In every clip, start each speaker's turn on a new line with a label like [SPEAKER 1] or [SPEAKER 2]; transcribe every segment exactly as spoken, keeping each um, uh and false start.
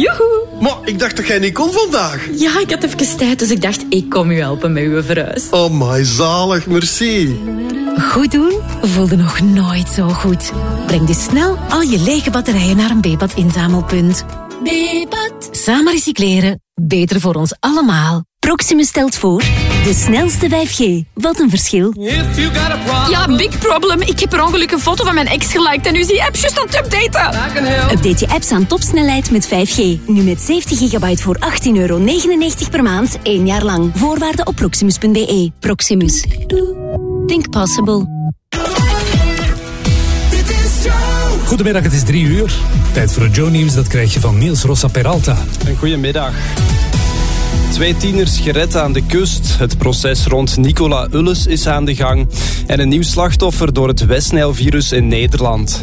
[SPEAKER 1] Joehoe.
[SPEAKER 2] Maar ik dacht dat jij niet kon vandaag.
[SPEAKER 1] Ja, ik had even tijd, dus ik dacht, ik kom u helpen met uw verhuis.
[SPEAKER 2] Oh my, zalig, merci.
[SPEAKER 3] Goed doen voelde nog nooit zo goed. Breng dus snel al je lege batterijen naar een Bebat inzamelpunt. Bebat. Samen recycleren. Beter voor ons allemaal.
[SPEAKER 4] Proximus stelt voor de snelste vijf G. Wat een verschil.
[SPEAKER 1] Ja, big problem. Ik heb per ongeluk een foto van mijn ex geliked en nu is die app juist aan het updaten.
[SPEAKER 4] Update je apps aan topsnelheid met vijf G. Nu met zeventig gigabyte voor achttien euro negenennegentig per maand. één jaar lang. Voorwaarden op proximus punt b e. Proximus. Think possible.
[SPEAKER 5] Goedemiddag, het is drie uur. Tijd voor het Joe-nieuws, dat krijg je van Niels Rossa Peralta.
[SPEAKER 6] Een goedemiddag. Twee tieners gered aan de kust. Het proces rond Nicola Ulles is aan de gang. En een nieuw slachtoffer door het Westnijlvirus in Nederland.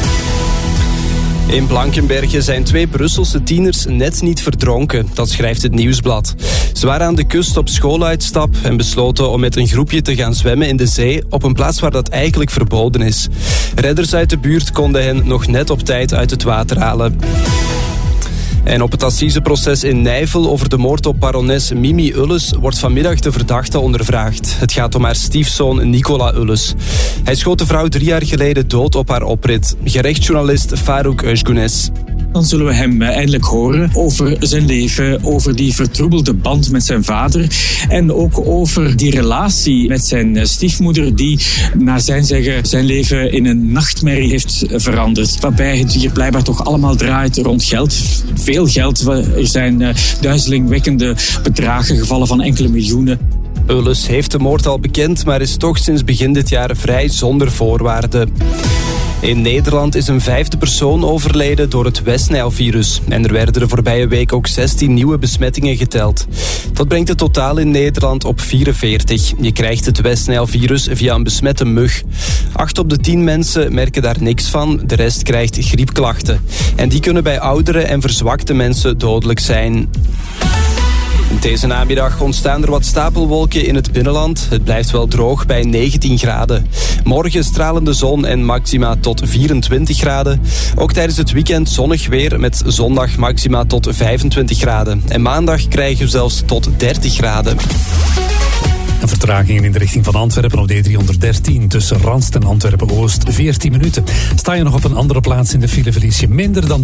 [SPEAKER 6] In Blankenberge zijn twee Brusselse tieners net niet verdronken. Dat schrijft het Nieuwsblad. Ze waren aan de kust op schooluitstap en besloten om met een groepje te gaan zwemmen in de zee op een plaats waar dat eigenlijk verboden is. Redders uit de buurt konden hen nog net op tijd uit het water halen. En op het assiseproces in Nijvel over de moord op barones Mimi Ulles wordt vanmiddag de verdachte ondervraagd. Het gaat om haar stiefzoon Nicola Ulles. Hij schoot de vrouw drie jaar geleden dood op haar oprit. Gerechtsjournalist Farouk Özgunes.
[SPEAKER 7] Dan zullen we hem eindelijk horen over zijn leven, over die vertroebelde band met zijn vader en ook over die relatie met zijn stiefmoeder die, naar zijn zeggen, zijn leven in een nachtmerrie heeft veranderd. Waarbij het hier blijkbaar toch allemaal draait rond geld. Veel geld. Er zijn duizelingwekkende bedragen gevallen van enkele miljoenen.
[SPEAKER 6] Ulles heeft de moord al bekend, maar is toch sinds begin dit jaar vrij zonder voorwaarden. In Nederland is een vijfde persoon overleden door het Westnijlvirus. En er werden de voorbije week ook zestien nieuwe besmettingen geteld. Dat brengt het totaal in Nederland op vierenveertig. Je krijgt het Westnijlvirus via een besmette mug. Acht op de tien mensen merken daar niks van. De rest krijgt griepklachten. En die kunnen bij oudere en verzwakte mensen dodelijk zijn. Deze namiddag ontstaan er wat stapelwolken in het binnenland. Het blijft wel droog bij negentien graden. Morgen stralende zon en maxima tot vierentwintig graden. Ook tijdens het weekend zonnig weer met zondag maxima tot vijfentwintig graden. En maandag krijgen we zelfs tot dertig graden.
[SPEAKER 5] En vertragingen in de richting van Antwerpen op D driehonderddertien tussen Ranst en Antwerpen-Oost veertien minuten. Sta je nog op een andere plaats in de file, verlies je minder dan